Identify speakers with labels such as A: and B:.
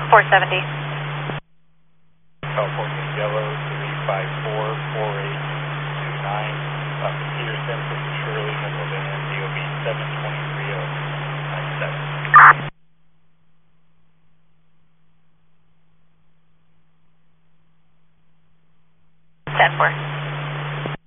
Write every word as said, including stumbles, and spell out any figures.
A: four seventy.
B: California Yellow three five four four eight two nine. Uh, Peterson from Shirley, Pennsylvania, D O B seven two three zero nine seven.
A: ten four.